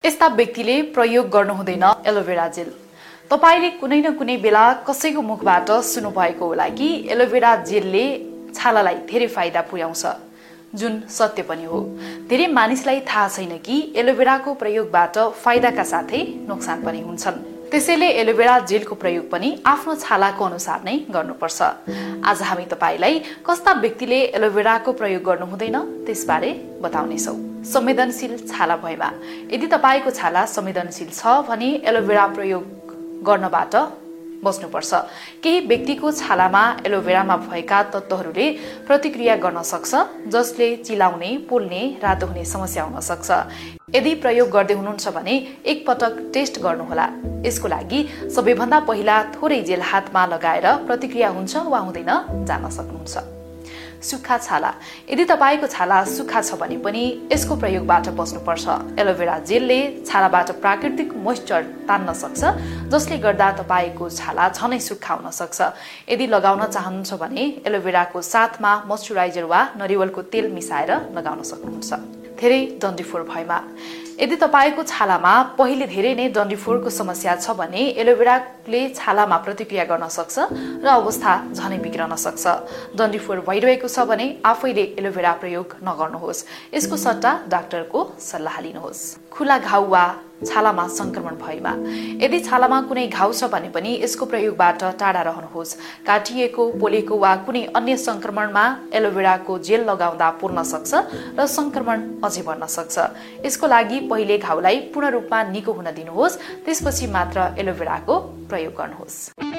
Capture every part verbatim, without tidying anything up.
यस्ता व्यक्तिले प्रयोग गर्नु हुँदैन एलोभेरा जेल। तपाईले कुनै न कुनै बेला कसैको मुखबाट सुन्नुभएको होला कि एलोभेरा जेलले छालालाई धेरै फाइदा पुर्याउँछ, जुन सत्य पनि हो। धेरै मानिसलाई थाहा छैन कि एलोभेराको प्रयोगबाट फाइदाका साथै नोक्सान पनि हुन्छन्। त्यसैले एलोभेरा जेलको प्रयोग पनि आफ्नो छालाको अनुसार नै गर्नुपर्छ। आज हामी तपाईलाई कस्ता व्यक्तिले एलोभेराको प्रयोग गर्नु हुँदैन त्यसबारे बताउनेछौँ। संवेदनशील छाला भएमा, यदि तपाईको छाला संवेदनशील छ भने एलोभेरा प्रयोग गर्नबाट बस्नुपर्छ। केही व्यक्तिको छालामा एलोभेरामा भएका तत्त्वहरूले प्रतिक्रिया गर्न सक्छ, जसले चिलाउने, पोल्ने, रातो हुने समस्या हुन सक्छ। यदि प्रयोग गर्दै हुनुहुन्छ भने एक पटक टेस्ट गर्नुहोला। यसको लागि सबैभन्दा पहिला थोरै जेल हातमा लगाएर प्रतिक्रिया हुन्छ वा हुँदैन जान्न सक्नुहुन्छ। सुक्खा छाला, यदि तपाईको छाला सुक्खा छ भने पनि यसको प्रयोगबाट बस्नुपर्छ। एलोभेरा जेलले छालाबाट प्राकृतिक मोइस्चर तान्न सक्छ, जसले गर्दा तपाईको छाला झनै सुक्खा हुन सक्छ। यदि लगाउन चाहनुहुन्छ भने एलोभेराको साथमा मोइस्चराइजर वा नरिवलको तेल मिसाएर लगाउन सक्नुहुन्छ। धेरै डन्डीफोर भएमा, यदि तपाईको छालामा पहिले धेरै नै डन्डीफोरको समस्या छ भने एलोभेराले छालामा प्रतिक्रिया गर्न सक्छ र अवस्था झनै बिग्रन सक्छ। डन्डीफोर भइरहेको छ भने आफैले एलोभेरा प्रयोग नगर्नुहोस्। यसको सट्टा डाक्टरको सल्लाह लिनुहोस्। खुला घाउ वा छालामा संक्रमण भएमा, यदि छालामा कुनै घाउ छ भने पनि यसको प्रयोगबाट टाढा रहनुहोस्। काटिएको, पोलेको वा कुनै अन्य संक्रमणमा एलोभेराको जेल लगाउँदा पोल्न सक्छ र संक्रमण अझै बढ्न सक्छ। यसको लागि पहिले घाउलाई पूर्ण रूपमा निको हुन दिनुहोस्, त्यसपछि मात्र एलोभेराको प्रयोग गर्नुहोस्।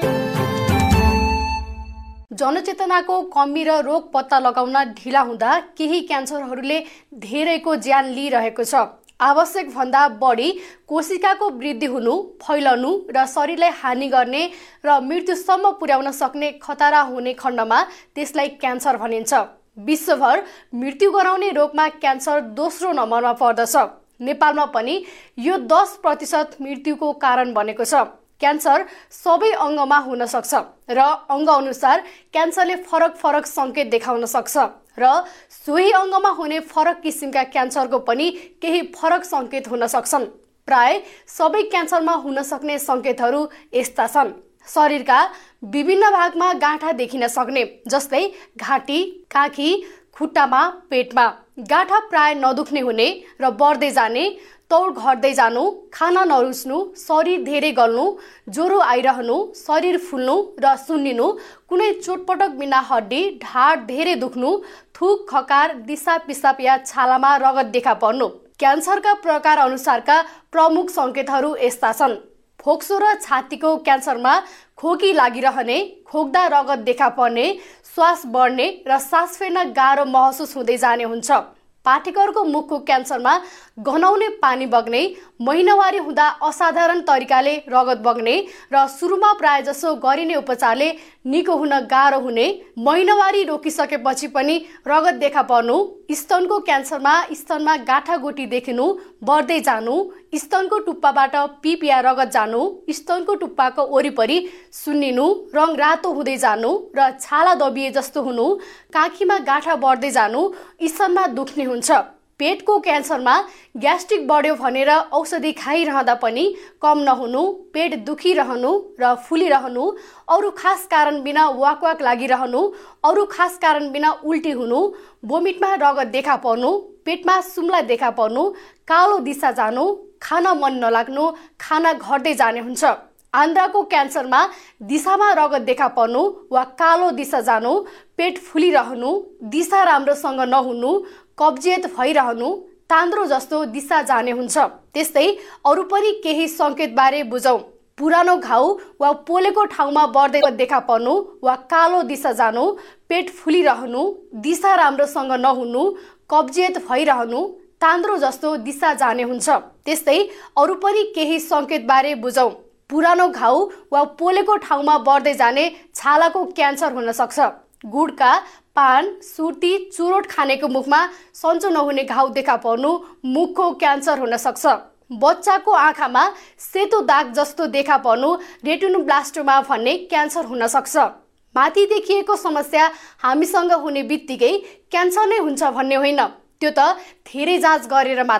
जनचेतनाको कमी र रोग पत्ता लगाउन ढिला हुँदा केही क्यान्सरहरूले धेरैको ज्यान लिइरहेको छ। आवश्यक भन्दा बढी कोशिकाको वृद्धि हुनु, फैलनु र शरीरलाई हानि गर्ने र मृत्युसम्म पुर्याउन सक्ने खतरा हुने खण्डमा त्यसलाई क्यान्सर भनिन्छ। विश्वभर मृत्यु गराउने रोगमा क्यान्सर दोस्रो नम्बरमा पर्दछ। नेपालमा पनि यो दस प्रतिशत मृत्युको कारण बनेको छ। क्यान्सर सबै अङ्गमा हुन सक्छ र अङ्ग अनुसार क्यान्सरले फरक फरक सङ्केत देखाउन सक्छ र सोही अङ्गमा हुने फरक किसिमका क्यान्सरको पनि केही फरक सङ्केत हुन सक्छन्। प्राय सबै क्यान्सरमा हुन सक्ने सङ्केतहरू यस्ता छन्। शरीरका विभिन्न भागमा गाँठा देखिन सक्ने, जस्तै घाँटी, काखी, खुट्टामा, पेटमा। गाँठा प्राय नदुख्ने हुने र बढ्दै जाने, तौड घट्दै जानु, खाना नरुच्नु, शरीर धेरै गल्नु, ज्वरो आइरहनु, शरीर फुल्नु र सुन्निनु, कुनै चोटपटक बिना हड्डी, ढाड धेरै दुख्नु, थुक, खकार, दिसा पिसाब या छालामा रगत देखा पर्नु। क्यान्सरका प्रकार अनुसारका प्रमुख सङ्केतहरू यस्ता छन्। फोक्सो र छातीको क्यान्सरमा खोकी लागिरहने, खोक्दा रगत देखा पर्ने, श्वास बढ्ने र सास फेर्न गाह्रो महसुस हुँदै जाने हुन्छ। पाठेघरको मुखको क्यान्सरमा गनाउने पानी बग्ने, महिनावारी हुँदा असाधारण तरिकाले रगत बग्ने र सुरुमा प्रायजसो गरिने उपचारले निको हुन गाह्रो हुने, महिनावारी रोकिसकेपछि पनि रगत देखा पर्नु, स्तनको क्यान्सरमा स्तनमा गाँठागुठी देखिनु, बढ्दै जानु, स्तनको टुप्पाबाट पिप या रगत जानु, स्तनको टुप्पाको वरिपरि सुन्निनु, रङ रातो हुँदै जानु र छाला दबिए जस्तो हुनु, काखीमा गाँठा बढ्दै जानु, स्तनमा दुख्ने हुन्छ। पेटको क्यान्सरमा ग्यास्ट्रिक बढ्यो भनेर औषधि खाइरहँदा पनि कम नहुनु, पेट दुखिरहनु र फुलिरहनु, अरू खास कारण बिना वाकवाक लागिरहनु, अरू खास कारण बिना उल्टी हुनु, बोमिटमा रगत देखा पर्नु, पेटमा सुम्ला देखा पर्नु, कालो दिसा जानु, खाना मन नलाग्नु, खाना घट्दै जाने हुन्छ। आन्द्राको क्यान्सरमा दिशामा रगत देखा पर्नु वा कालो दिसा जानु, पेट फुलिरहनु, दिशा राम्रोसँग नहुनु, कब्जियत भइरहनु, तान्द्रो जस्तो दिशा जाने हुन्छ। त्यस्तै अरू पनि केही सङ्केतबारे बुझौँ। पुरानो घाउ वा पोलेको ठाउँमा बढ्दै देखा पर्नु वा कालो दिशा जानु, पेट फुलिरहनु, दिशा राम्रोसँग नहुनु, कब्जियत भइरहनु, तान्द्रो जस्तो दिशा जाने हुन्छ। त्यस्तै अरू पनि केही सङ्केतबारे बुझौँ। पुरानो घाउ वा पोलेको ठाउँमा बढ्दै जाने छालाको क्यान्सर हुन सक्छ। गुड्का, पान, सुर्ती, चुरोट खानेको मुखमा सन्चो नहुने घाउ देखा पर्नु मुखको क्यान्सर हुन सक्छ। बच्चाको आँखामा सेतो दाग जस्तो देखा पर्नु रेटिनोब्लास्टोमा भन्ने क्यान्सर हुन सक्छ। माथि देखिएको समस्या हामीसँग हुने बित्तिकै क्यान्सर नै हुन्छ भन्ने होइन। त्यो त धेरै जाँच गरेर मात्र